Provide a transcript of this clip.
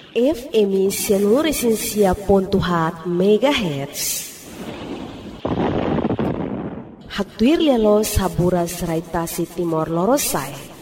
FM 105.7 MHz. Hatuir lialo sabura serai Tasik Timor Lorosai.